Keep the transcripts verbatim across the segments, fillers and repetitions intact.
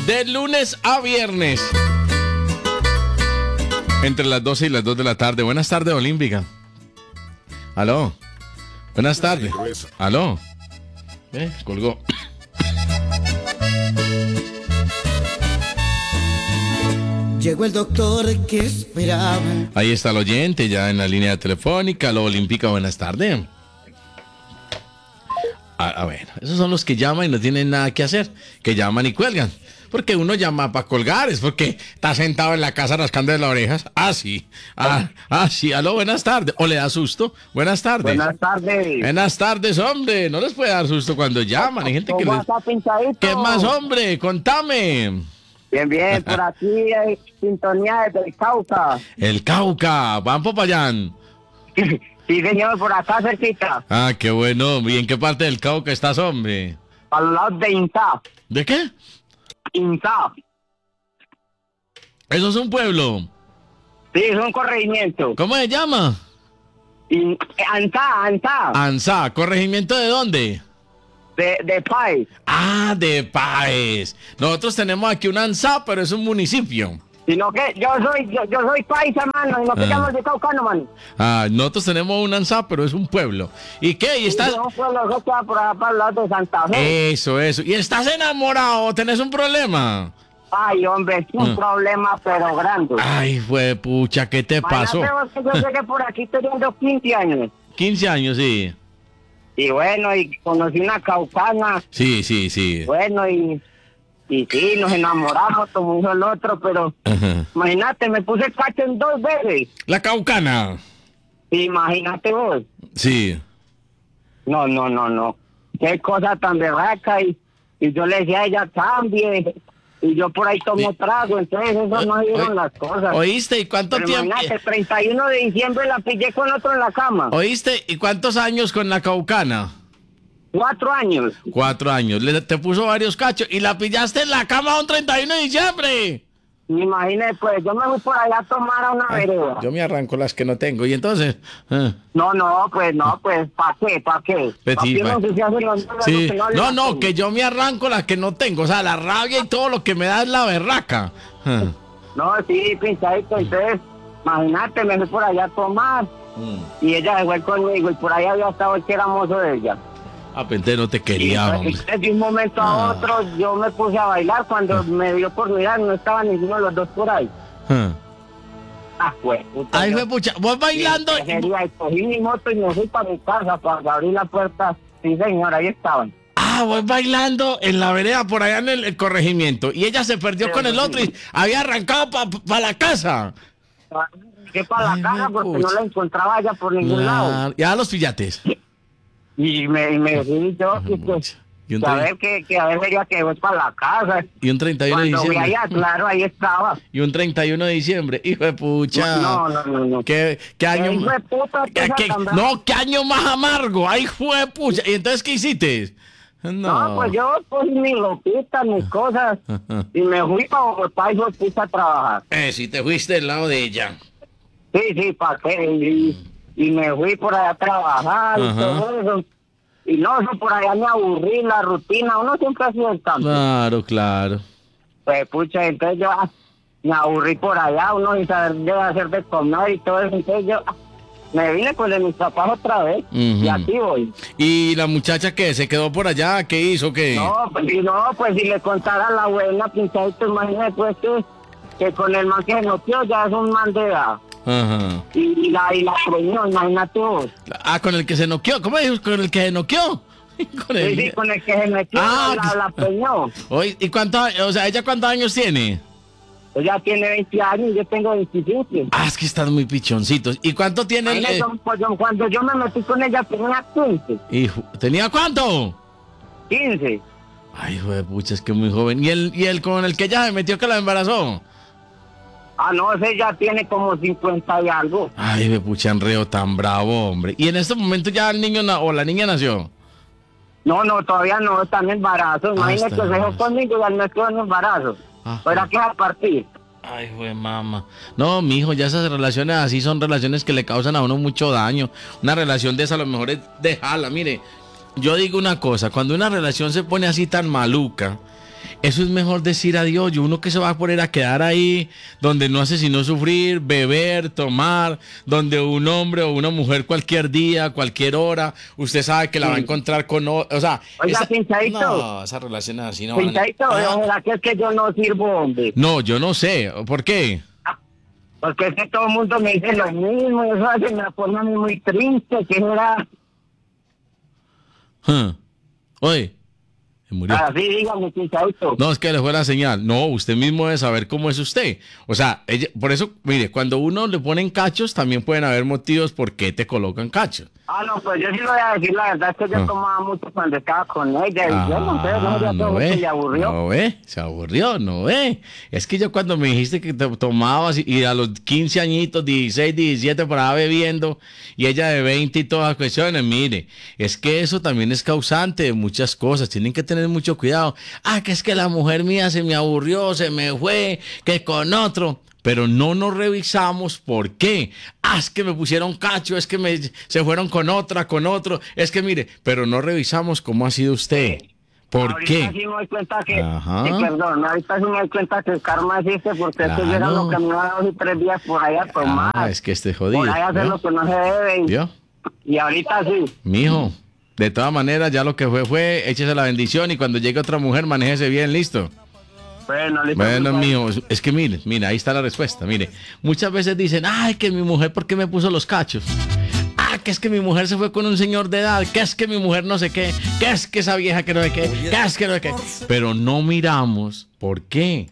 de lunes a viernes. Entre las doce y las dos de la tarde. Buenas tardes, Olímpica. Aló. Buenas tardes. Aló. ¿Eh? Colgó. Llegó el doctor que esperaba. Ahí está el oyente ya en la línea telefónica. Aló, Olímpica, buenas tardes. A, a ver, esos son los que llaman y no tienen nada que hacer. Que llaman y cuelgan. Porque uno llama para colgar, es porque está sentado en la casa rascando de las orejas. Ah, sí. Ah, ah, sí. Aló, buenas tardes. ¿O le da susto? Buenas tardes. Buenas tardes. Buenas tardes, hombre. No les puede dar susto cuando llaman. Hay gente que les... ¿Qué más, hombre? Contame. Bien, bien. Por aquí hay sintonía desde el Cauca. El Cauca. Van Popayán. Sí, señor, por acá cerquita. Ah, qué bueno. ¿Y en qué parte del Cauca estás, hombre? Al lado de Inta. ¿De qué? Inta. ¿Eso es un pueblo? Sí, es un corregimiento. ¿Cómo se llama? In, Ansá, Ansá. Ansá. ¿Corregimiento de dónde? De, de Páez. Ah, de Páez. Nosotros tenemos aquí un Ansá, pero es un municipio. Sino que yo soy, yo, yo soy paisa, mano, y no te Ah. llamo de Caucano, mano. Ah, nosotros tenemos un Ansá, pero es un pueblo. ¿Y qué? ¿Y estás...? Sí, un pueblo que queda por allá para el lado de Santa Fe. Eso, eso. ¿Y estás enamorado? ¿Tenés un problema? Ay, hombre, es un Ah. problema, pero grande. Ay, fue pucha, ¿qué te pasó? Imagínate vos que yo llegué por aquí teniendo quince años. quince años, sí. Y bueno, y conocí una caucana. Sí, sí, sí. Bueno, y, y sí, nos enamoramos como uno el otro, pero Ajá. imagínate, me puse cacho en dos veces. La Caucana. Imagínate vos. Sí. No, no, no, no. Qué cosa tan berraca. Y, y yo le decía a ella, cambie. Y yo por ahí tomo trago, entonces eso no dieron las cosas. ¿Oíste? ¿Y cuánto Pero tiempo? imagínate, treinta y uno de diciembre la pillé con otro en la cama. ¿Oíste? ¿Y cuántos años con la Caucana? Cuatro años. Cuatro años. Le, te puso varios cachos y la pillaste en la cama un treinta y uno de diciembre. Imagínate, pues yo me fui por allá a tomar a una vereda. Yo me arranco las que no tengo. Y entonces... ah. No, no, pues no, pues ¿para qué? ¿Para qué? Pues ¿Pa' sí, qué pa- uno se hace los- los Sí. que le No, hacen? no, que yo me arranco las que no tengo. O sea, la rabia y todo lo que me da es la berraca. Ah. No, sí, pinchadito, entonces, imagínate, me fui por allá a tomar Mm. y ella se fue conmigo y por ahí había estado el que era mozo de ella. Ah, Pente, no te Y quería, hombre. entonces, de un momento a Ah. otro yo me puse a bailar cuando me dio por mirar, no estaba ninguno de los dos por ahí. Ah. Ah, pues, puta. Ay, yo- fue pucha. Vos bailando. Sí, sería, y cogí mi moto y me fui para mi casa para abrir la puerta. Sí, señor, ahí estaban. Ah, vos bailando en la vereda por allá en el, el corregimiento. Y ella se perdió Sí, con el sí. otro y había arrancado para pa la casa. Que para Ay, la casa me porque pucha. no la encontraba ya por ningún lado. Claro. Ya los pillates. Y me, y me fui yo, y pues, Y un, que a tre- ver que, que a ver sería que voy para la casa. y un treinta y uno de Cuando fui diciembre. allá, claro, ahí estaba. Y un treinta y uno de diciembre. Hijo de pucha. No, no, no, no. ¿Qué, qué año? Hijo de puta, ¿Qué- cosa qué- tan brava. no, qué año más amargo. Ay, fue pucha. ¿Y entonces qué hiciste? No. No, pues yo pues mi lopita, mis cosas, y me fui para Bogotá y me puse a trabajar. Eh, si te fuiste del lado de ella. Sí, sí, para qué. Y, y me fui por allá a trabajar y Ajá. todo eso. Y no, eso por allá me aburrí, la rutina, uno siempre ha sido el cambio. Claro, claro. Pues pucha, entonces yo ah, me aburrí por allá, uno sin saber de hacer de comer y todo eso, entonces yo ah, me vine pues de mis papás otra vez, Ujú. y aquí voy. ¿Y la muchacha que se quedó por allá? ¿Qué hizo? ¿Qué? No, pues si no, pues si le contara a la buena pinchadito, imagínate pues que, que con el man que se noqueó ya es un man de edad. Ajá. Y, y la y la preñó, imagínate vos. Ah, con el que se noqueó. ¿Cómo dijo? ¿Con el que se noqueó? Con Sí, el... sí, con el que se metió Ah, la, que- la preñó. Oye, ¿y cuántos, o sea, ella cuántos años tiene? Ella tiene veinte años y yo tengo veintisiete. Ah, es que están muy pichoncitos. ¿Y cuánto tiene el...? Imagínate, eh, pues, yo- cuando yo me metí con ella tenía quince. hijo, ¿tenía cuánto? quince. Ay, hijo de pucha, es que muy joven. ¿Y el, y el con el que ella se metió que la embarazó? Ah, no, ese ya tiene como cincuenta y algo. Ay, hijo de pucha, enreo tan bravo, hombre. ¿Y en este momento ya el niño na- o la niña nació? No, no, todavía no, está en embarazo. Imagínate está que en se dejó embarazo. conmigo y al mes quedó en embarazo. Ajá. Pero que a partir. Ay, güey, mamá. No, mijo, ya esas relaciones así son relaciones que le causan a uno mucho daño. Una relación de esa a lo mejor es dejarla. Mire, yo digo una cosa, cuando una relación se pone así tan maluca, eso es mejor decir adiós. Yo uno que se va a poner a quedar ahí, donde no hace sino sufrir, beber, tomar, donde un hombre o una mujer cualquier día, cualquier hora, usted sabe que la va a encontrar con... O, o sea... Oiga, esa, Pinchadito. no, esas relaciones así no van a... Pinchadito, Ah. ¿verdad que es que yo no sirvo, hombre? No, yo no sé. ¿Por qué? Porque es que todo el mundo me dice lo mismo, y eso hace, me pone a mí muy triste, que era... Huh. Oye, se murió. Así, dígame, Pinchadito. No, es que le fue la señal. No, usted mismo debe saber cómo es usted. O sea, ella, por eso, mire, cuando uno le ponen cachos, también pueden haber motivos por qué te colocan cachos. Ah, no, pues yo sí lo voy a decir, la verdad es que yo Ah. tomaba mucho cuando estaba con ella, y yo no sé, no, ya no todo ve, se aburrió. no ve, se aburrió, no ve. Es que yo cuando me dijiste que te tomabas y, y a los quince añitos, dieciséis, diecisiete, paraba bebiendo y ella de veinte y todas las cuestiones, mire, es que eso también es causante de muchas cosas, tienen que tener mucho cuidado. Ah, que es que la mujer mía se me aburrió, se me fue, que con otro... Pero no nos revisamos por qué. Ah, es que me pusieron cacho, es que me, se fueron con otra, con otro. Es que mire, pero no revisamos cómo ha sido usted. ¿Por ahorita qué? sí me doy cuenta que, Ajá. sí, perdón, ahorita sí me doy cuenta que el karma existe, porque es que yo era Claro. lo que me iba dos y tres días por ahí a tomar, Ah, es que esté jodido. por ahí a hacer ¿vio? lo que no se debe, y, ¿Vio? y ahorita sí. Mijo, de todas maneras, ya lo que fue, fue, échese la bendición y cuando llegue otra mujer, manéjese bien, listo. Bueno, listo. Bueno, pues, mijo, es- es que mire, mire, ahí está la respuesta, mire. Muchas veces dicen, ay, que mi mujer, ¿por qué me puso los cachos? Ah, que es que mi mujer se fue con un señor de edad, que es que mi mujer no sé qué, que es que esa vieja que no sé qué, que es que no sé qué. Pero no miramos por qué.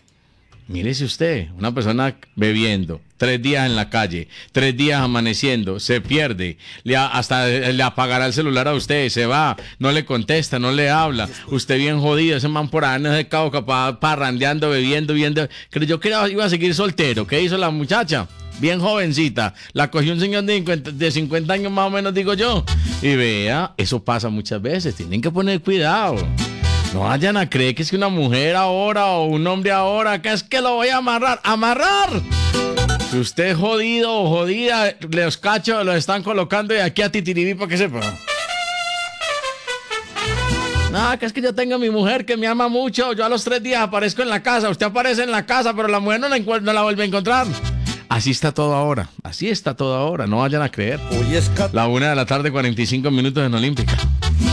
Mírese usted, una persona bebiendo, tres días en la calle, tres días amaneciendo, se pierde, le a- hasta le apagará el celular a usted, se va, no le contesta, no le habla, usted bien jodido, ese man por ahí no se cauca, pa- parrandeando, bebiendo, viendo, creyó que era- iba a seguir soltero. ¿Qué hizo la muchacha? Bien jovencita, la cogió un señor de cincuenta, de cincuenta años más o menos, digo yo, y vea, eso pasa muchas veces, tienen que poner cuidado. No vayan a creer que es que una mujer ahora o un hombre ahora, que es que lo voy a amarrar. ¡Amarrar! Si usted es jodido o jodida, los cachos los están colocando de aquí a titiribí para que sepa. No, que es que yo tengo a mi mujer que me ama mucho. Yo a los tres días aparezco en la casa. Usted aparece en la casa, pero la mujer no la, encuent- no la vuelve a encontrar. Así está todo ahora. Así está todo ahora. No vayan a creer. Hoy es cat- La una de la tarde, cuarenta y cinco minutos en Olímpica.